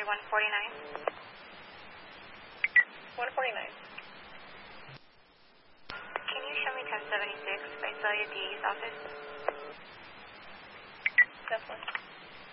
149. 149. Can you show me 1076 by Celia D's office? Definitely.